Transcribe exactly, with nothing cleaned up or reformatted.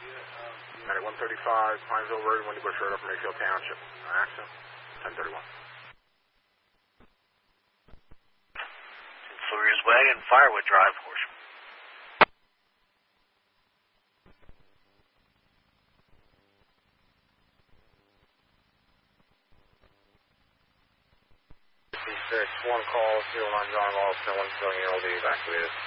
Medic one thirty-five, Pineville Road, Windy Bush Road, Upper Mayfield Township. Access, ten thirty-one. Sawyer's Way and Firewood Drive, Horsham. C six, one call, zero nine John Law, ten one civilian L D evacuated.